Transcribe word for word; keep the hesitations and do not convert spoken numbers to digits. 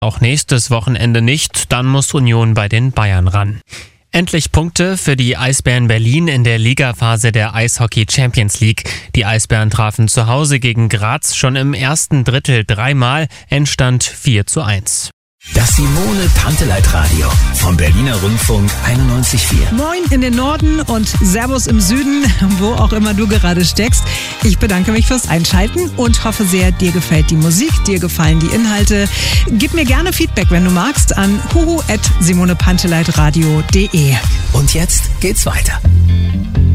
Auch nächstes Wochenende nicht, dann muss Union bei den Bayern ran. Endlich Punkte für die Eisbären Berlin in der Ligaphase der Eishockey Champions League. Die Eisbären trafen zu Hause gegen Graz schon im ersten Drittel dreimal, Endstand vier zu eins. Das Simone Panteleit Radio vom Berliner Rundfunk einundneunzig Komma vier. Moin in den Norden und Servus im Süden, wo auch immer du gerade steckst. Ich bedanke mich fürs Einschalten und hoffe sehr, dir gefällt die Musik, dir gefallen die Inhalte. Gib mir gerne Feedback, wenn du magst, an huhu at simonepanteleitradio punkt de. Und jetzt geht's weiter.